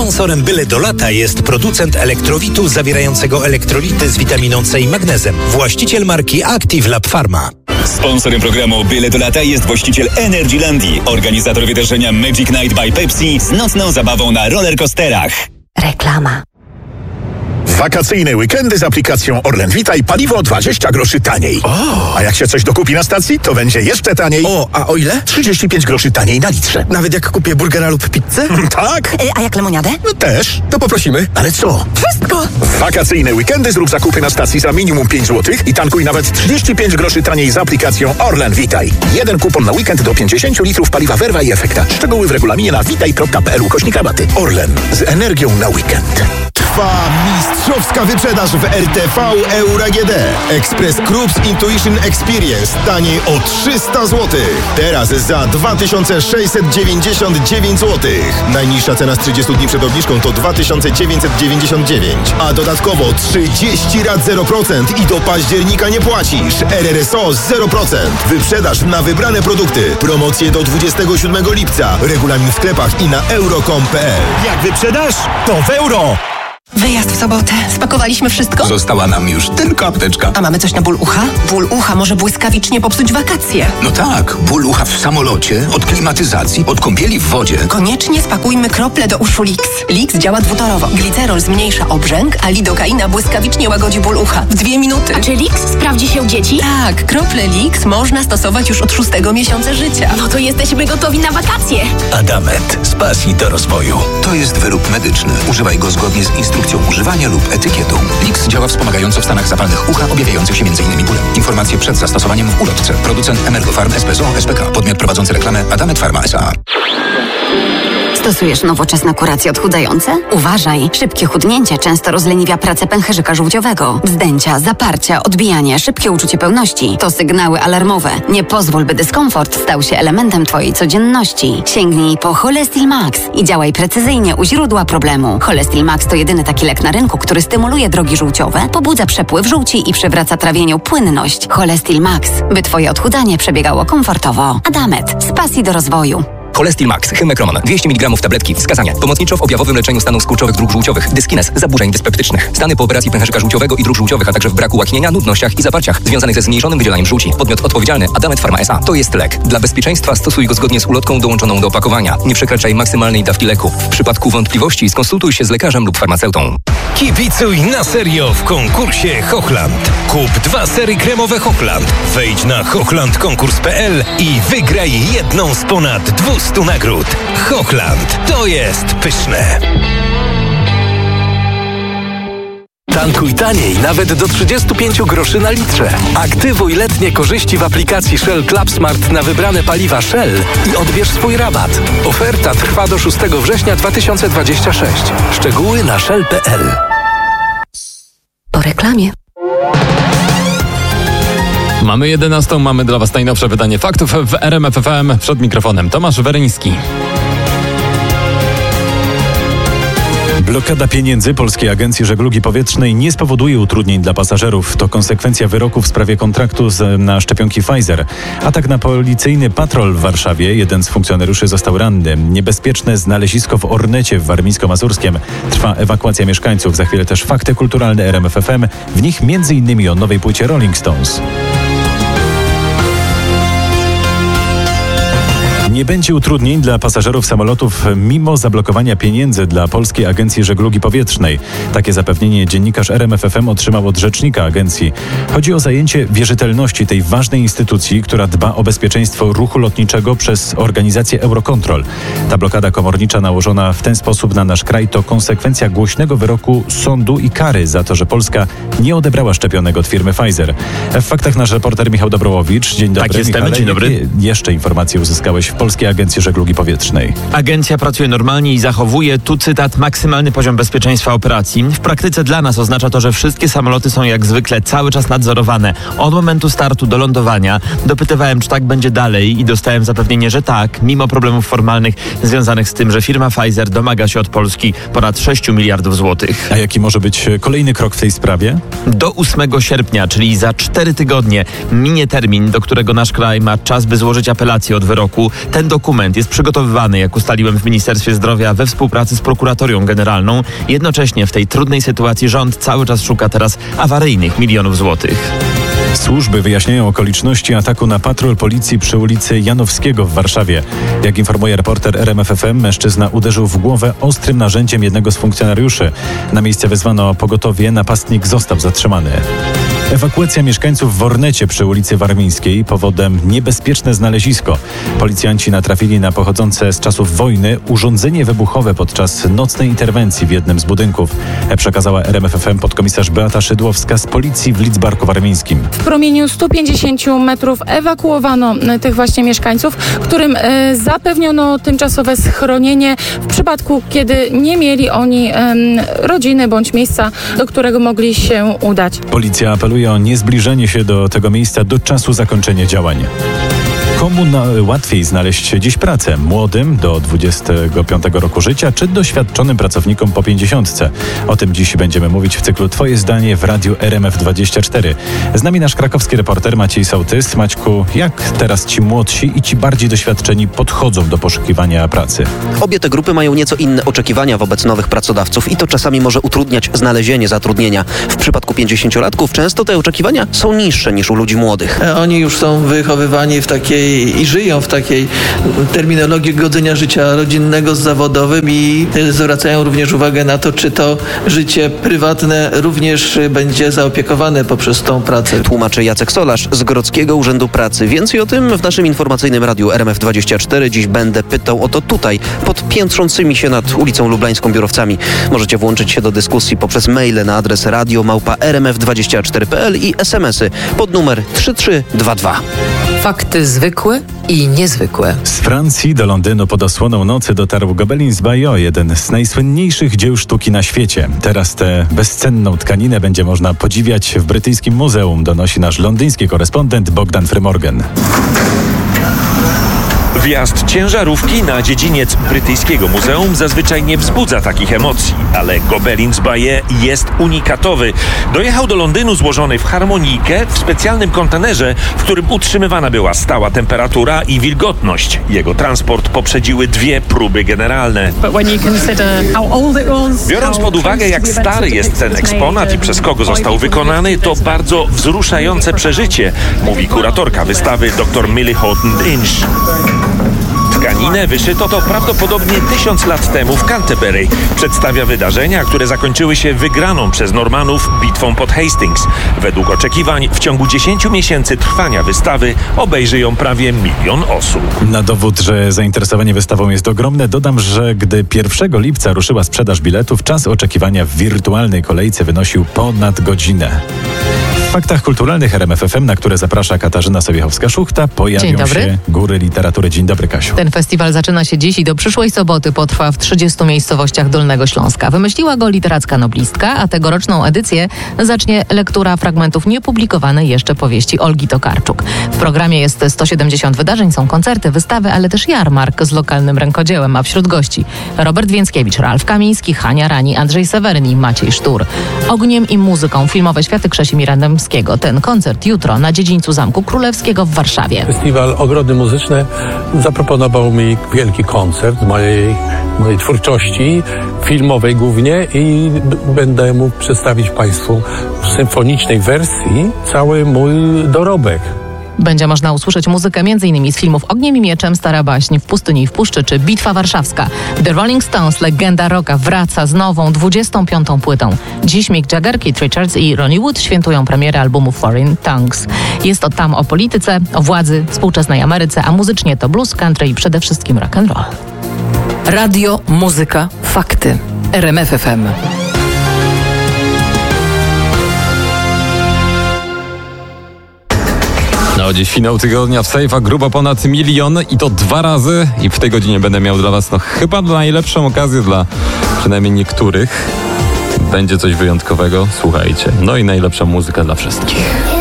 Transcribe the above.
Sponsorem Byle do lata jest producent elektrolitu zawierającego elektrolity z witaminą C i magnezem. Właściciel marki Active Lab Pharma. Sponsorem programu Byle do lata jest właściciel Energylandii, organizator wydarzenia Magic Night by Pepsi z nocną zabawą na rollercoasterach. Reklama. Wakacyjne weekendy z aplikacją Orlen Vitaj paliwo 20 groszy taniej. O! A jak się coś dokupi na stacji, to będzie jeszcze taniej. O, a o ile? 35 groszy taniej na litrze. Nawet jak kupię burgera lub pizzę? Tak? A jak lemoniadę? No też. To poprosimy. Ale co? Wszystko! W wakacyjne weekendy zrób zakupy na stacji za minimum 5 zł i tankuj nawet 35 groszy taniej z aplikacją Orlen Vitaj. Jeden kupon na weekend do 50 litrów paliwa Verva i Efekta. Szczegóły w regulaminie na vitaj.pl/rabaty. Orlen. Z energią na weekend. Trwa mistrzowska wyprzedaż w RTV Euro AGD. Express Cruise Intuition Experience taniej o 300 zł. Teraz za 2699 zł. Najniższa cena z 30 dni przed obniżką to 2999. A dodatkowo 30 rat 0% i do października nie płacisz. RRSO 0%. Wyprzedaż na wybrane produkty. Promocje do 27 lipca. Regulamin w sklepach i na euro.com.pl. Jak wyprzedasz, to w euro! Wyjazd w sobotę. Spakowaliśmy wszystko? Została nam już tylko apteczka. A mamy coś na ból ucha? Ból ucha może błyskawicznie popsuć wakacje. No tak, ból ucha w samolocie, od klimatyzacji, od kąpieli w wodzie. Koniecznie spakujmy krople do uszu Lix. Lix działa dwutorowo. Glicerol zmniejsza obrzęk, a lidokaina błyskawicznie łagodzi ból ucha. W 2 minuty. A czy Lix sprawdzi się u dzieci? Tak, krople Lix można stosować już od 6 miesiąca życia. No to jesteśmy gotowi na wakacje. Adamet z pasji do rozwoju. To jest wyrób medyczny. Używaj go zgodnie z instrukcją używania lub etykietą. Lix działa wspomagająco w stanach zapalnych ucha objawiających się m.in. bólem. Informacje przed zastosowaniem w ulotce. Producent Emergofarm S.P.S.O. S.P.K. Podmiot prowadzący reklamę Adamet Pharma S.A. Stosujesz nowoczesne kuracje odchudzające? Uważaj! Szybkie chudnięcie często rozleniwia pracę pęcherzyka żółciowego. Wzdęcia, zaparcia, odbijanie, szybkie uczucie pełności to sygnały alarmowe. Nie pozwól, by dyskomfort stał się elementem Twojej codzienności. Sięgnij po Cholestil Max i działaj precyzyjnie u źródła problemu. Cholestil Max to jedyny taki lek na rynku, który stymuluje drogi żółciowe, pobudza przepływ żółci i przywraca trawieniu płynność. Cholestil Max, by Twoje odchudzanie przebiegało komfortowo. Adamet, z pasji do rozwoju. Cholestil Max, Hymekroman, 200 mg tabletki. Wskazania. Pomocniczo w objawowym leczeniu stanów skurczowych dróg żółciowych, dyskines, zaburzeń dyspeptycznych. Stany po operacji pęcherzyka żółciowego i dróg żółciowych, a także w braku łaknienia, nudnościach i zaparciach związanych ze zmniejszonym wydzielaniem żółci. Podmiot odpowiedzialny Adamet Pharma S.A. To jest lek. Dla bezpieczeństwa stosuj go zgodnie z ulotką dołączoną do opakowania. Nie przekraczaj maksymalnej dawki leku. W przypadku wątpliwości skonsultuj się z lekarzem lub farmaceutą. Kibicuj na serio w konkursie Hochland. Kup 2 sery kremowe Hochland. Wejdź na hochlandkonkurs.pl i wygraj jedną z ponad 200 nagród. Hochland. To jest pyszne. Tankuj taniej nawet do 35 groszy na litrze. Aktywuj letnie korzyści w aplikacji Shell Club Smart na wybrane paliwa Shell i odbierz swój rabat. Oferta trwa do 6 września 2026. Szczegóły na shell.pl. Po reklamie. Mamy 11, mamy dla Was najnowsze wydanie faktów w RMF FM. Przed mikrofonem Tomasz Weryński. Blokada pieniędzy Polskiej Agencji Żeglugi Powietrznej nie spowoduje utrudnień dla pasażerów. To konsekwencja wyroku w sprawie kontraktu na szczepionki Pfizer. Atak na policyjny patrol w Warszawie. Jeden z funkcjonariuszy został ranny. Niebezpieczne znalezisko w Ornecie w Warmińsko-Mazurskiem. Trwa ewakuacja mieszkańców. Za chwilę też fakty kulturalne RMF FM. W nich m.in. o nowej płycie Rolling Stones. Nie będzie utrudnień dla pasażerów samolotów mimo zablokowania pieniędzy dla Polskiej Agencji Żeglugi Powietrznej. Takie zapewnienie dziennikarz RMF FM otrzymał od rzecznika agencji. Chodzi o zajęcie wierzytelności tej ważnej instytucji, która dba o bezpieczeństwo ruchu lotniczego przez organizację Eurocontrol. Ta blokada komornicza nałożona w ten sposób na nasz kraj to konsekwencja głośnego wyroku sądu i kary za to, że Polska nie odebrała szczepionek od firmy Pfizer. W faktach nasz reporter Michał Dobrołowicz. Dzień dobry. Tak, jestem. Michale, dzień dobry. Jeszcze informacje uzyskałeś w Polskiej Agencji Żeglugi Powietrznej. Agencja pracuje normalnie i zachowuje, tu cytat, maksymalny poziom bezpieczeństwa operacji. W praktyce dla nas oznacza to, że wszystkie samoloty są jak zwykle cały czas nadzorowane. Od momentu startu do lądowania. Dopytywałem, czy tak będzie dalej i dostałem zapewnienie, że tak, mimo problemów formalnych związanych z tym, że firma Pfizer domaga się od Polski ponad 6 miliardów złotych. A jaki może być kolejny krok w tej sprawie? Do 8 sierpnia, czyli za 4 tygodnie, minie termin, do którego nasz kraj ma czas, by złożyć apelację od wyroku. Ten Ten dokument jest przygotowywany, jak ustaliłem w Ministerstwie Zdrowia, we współpracy z Prokuratorią Generalną. Jednocześnie w tej trudnej sytuacji rząd cały czas szuka teraz awaryjnych milionów złotych. Służby wyjaśniają okoliczności ataku na patrol policji przy ulicy Janowskiego w Warszawie. Jak informuje reporter RMFFM, mężczyzna uderzył w głowę ostrym narzędziem jednego z funkcjonariuszy. Na miejsce wezwano pogotowie, napastnik został zatrzymany. Ewakuacja mieszkańców w Ornecie przy ulicy Warmińskiej. Powodem niebezpieczne znalezisko. Policjanci natrafili na pochodzące z czasów wojny urządzenie wybuchowe podczas nocnej interwencji w jednym z budynków. Przekazała RMFFM podkomisarz Beata Szydłowska z policji w Lidzbarku Warmińskim. W promieniu 150 metrów ewakuowano tych właśnie mieszkańców, którym zapewniono tymczasowe schronienie w przypadku, kiedy nie mieli oni rodziny bądź miejsca, do którego mogli się udać. Policja apeluje o niezbliżenie się do tego miejsca do czasu zakończenia działań. Komu łatwiej znaleźć dziś pracę? Młodym do 25 roku życia, czy doświadczonym pracownikom po 50? O tym dziś będziemy mówić w cyklu Twoje zdanie w radiu RMF24. Z nami nasz krakowski reporter Maciej Sołtys. Maćku, jak teraz ci młodsi i ci bardziej doświadczeni podchodzą do poszukiwania pracy? Obie te grupy mają nieco inne oczekiwania wobec nowych pracodawców i to czasami może utrudniać znalezienie zatrudnienia. W przypadku 50-latków często te oczekiwania są niższe niż u ludzi młodych. Oni już są wychowywani w takiej i żyją w takiej terminologii godzenia życia rodzinnego z zawodowym i zwracają również uwagę na to, czy to życie prywatne również będzie zaopiekowane poprzez tą pracę. Tłumaczy Jacek Solarz z Grodzkiego Urzędu Pracy. Więcej o tym w naszym informacyjnym radiu RMF24. Dziś będę pytał o to tutaj, pod piętrzącymi się nad ulicą Lublańską biurowcami. Możecie włączyć się do dyskusji poprzez maile na adres radio@rmf24.pl i SMS-y pod numer 3322. Fakty zwykłe i niezwykłe. Z Francji do Londynu pod osłoną nocy dotarł Gobelins Bayeux, jeden z najsłynniejszych dzieł sztuki na świecie. Teraz tę bezcenną tkaninę będzie można podziwiać w brytyjskim muzeum, donosi nasz londyński korespondent Bogdan Frymorgan. Wjazd ciężarówki na dziedziniec brytyjskiego muzeum zazwyczaj nie wzbudza takich emocji, ale Gobelins Bayeux jest unikatowy. Dojechał do Londynu złożony w harmonijkę w specjalnym kontenerze, w którym utrzymywana była stała temperatura i wilgotność. Jego transport poprzedziły 2 próby generalne. Biorąc pod uwagę, jak stary jest ten eksponat i przez kogo został wykonany, to bardzo wzruszające przeżycie, mówi kuratorka wystawy dr Millie Houghton-Inch. Tkaninę wyszyto to prawdopodobnie 1000 lat temu w Canterbury. Przedstawia wydarzenia, które zakończyły się wygraną przez Normanów bitwą pod Hastings. Według oczekiwań w ciągu 10 miesięcy trwania wystawy obejrzy ją prawie 1 milion osób. Na dowód, że zainteresowanie wystawą jest ogromne, dodam, że gdy 1 lipca ruszyła sprzedaż biletów, czas oczekiwania w wirtualnej kolejce wynosił ponad godzinę. W faktach kulturalnych RMFFM, na które zaprasza Katarzyna Sobiechowska-Szuchta, pojawią się Góry Literatury. Dzień dobry, Kasiu. Ten festiwal zaczyna się dziś i do przyszłej soboty potrwa w 30 miejscowościach Dolnego Śląska. Wymyśliła go literacka noblistka, a tegoroczną edycję zacznie lektura fragmentów niepublikowanej jeszcze powieści Olgi Tokarczuk. W programie jest 170 wydarzeń, są koncerty, wystawy, ale też jarmark z lokalnym rękodziełem, a wśród gości Robert Więckiewicz, Ralf Kamiński, Hania Rani, Andrzej Seweryn i Maciej Sztur. Ogniem i muzyką filmowe światy Krzesimira Dębskiego. Ten koncert jutro na dziedzińcu Zamku Królewskiego w Warszawie. Festiwal Ogrody Muzyczne zaproponował mi wielki koncert mojej twórczości, filmowej głównie, i będę mógł przedstawić Państwu w symfonicznej wersji cały mój dorobek. Będzie można usłyszeć muzykę m.in. z filmów Ogniem i Mieczem, Stara baśń, W pustyni i w puszczy czy Bitwa Warszawska. The Rolling Stones, legenda rocka, wraca z nową 25. płytą. Dziś Mick Jagger, Keith Richards i Ronnie Wood świętują premierę albumu Foreign Tongues. Jest to tam o polityce, o władzy, współczesnej Ameryce, a muzycznie to blues, country i przede wszystkim rock and roll. Radio, muzyka, fakty. RMF FM. No, dziś finał tygodnia w Sejfa, grubo ponad 1 milion i to 2 razy. I w tej godzinie będę miał dla Was chyba najlepszą okazję dla przynajmniej niektórych. Będzie coś wyjątkowego, słuchajcie. No i najlepsza muzyka dla wszystkich.